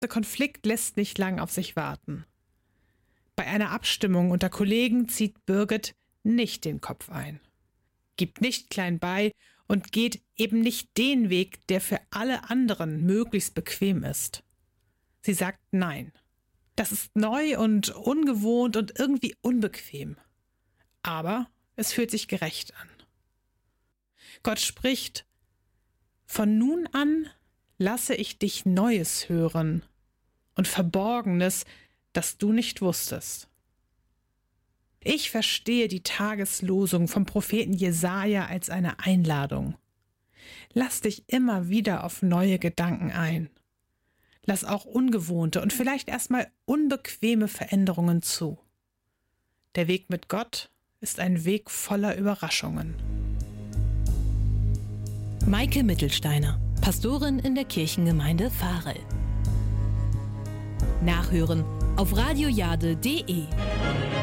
Der Konflikt lässt nicht lang auf sich warten. Bei einer Abstimmung unter Kollegen zieht Birgit nicht den Kopf ein, gibt nicht klein bei und geht eben nicht den Weg, der für alle anderen möglichst bequem ist. Sie sagt Nein. Das ist neu und ungewohnt und irgendwie unbequem. Aber es fühlt sich gerecht an. Gott spricht: Von nun an lasse ich dich Neues hören und Verborgenes, das du nicht wusstest. Ich verstehe die Tageslosung vom Propheten Jesaja als eine Einladung. Lass dich immer wieder auf neue Gedanken ein. Lass auch ungewohnte und vielleicht erstmal unbequeme Veränderungen zu. Der Weg mit Gott ist ein Weg voller Überraschungen. Maike Mittelsteiner, Pastorin in der Kirchengemeinde Varel. Nachhören auf radiojade.de.